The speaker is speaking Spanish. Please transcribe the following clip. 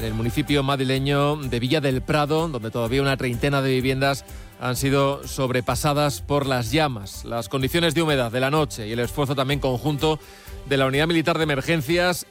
en el municipio madrileño de Villa del Prado, donde todavía una treintena de viviendas han sido sobrepasadas por las llamas. Las condiciones de humedad de la noche y el esfuerzo también conjunto de la Unidad Militar de Emergencias